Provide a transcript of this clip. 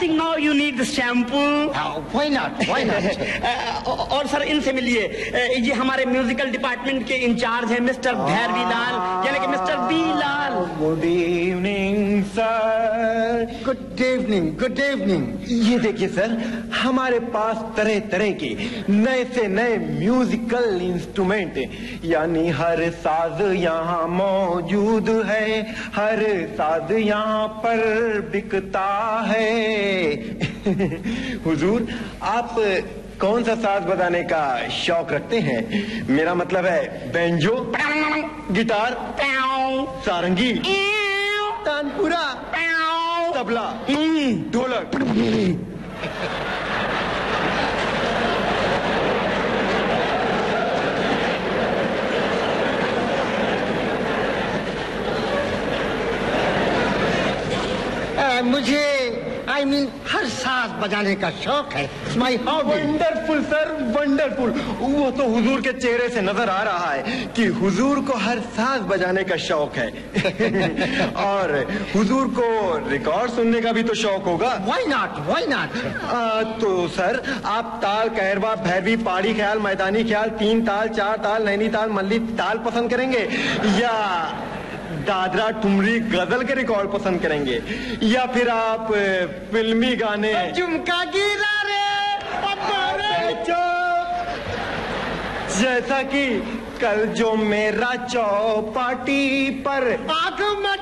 think now you need shampoo. Why not? Why not? और sir इनसे मिलिए, ये हमारे म्यूजिकल डिपार्टमेंट के इंचार्ज हैं मिस्टर भैरवी लाल, यानी कि मिस्टर बी लाल। Good evening sir. Good evening. Good evening. ये देखिए सर, हमारे पास तरह तरह के नए से नए म्यूजिकल इंस्ट्रूमेंट, यानी हर साज यहाँ मौजूद है, हर साज यहाँ पर बिकता है। हुजूर, आप कौन सा साज बजाने का शौक रखते हैं? मेरा मतलब है बैंजो, गिटार, सारंगी, तानपुरा, तबला, ढोलक। मुझे हर साज बजाने का शौक है। My hobby. Wonderful sir, wonderful. वो तो हुजूर के चेहरे से नजर आ रहा है कि हुजूर को हर साज बजाने का शौक है। और हुजूर को रिकॉर्ड सुनने का भी तो शौक होगा। Why not? Why not? तो सर, आप ताल, कहरवा, भैरवी, पहाड़ी ख्याल, मैदानी ख्याल, 3 ताल, 4 ताल, नैनी ताल, मल्ली ताल पसंद करेंगे, या दादरा, ठुमरी, गजल के रिकॉर्ड पसंद करेंगे, या फिर आप फिल्मी गाने? झुमका गिरा रे, जैसा कि कल जो मेरा चौपाटी पर आग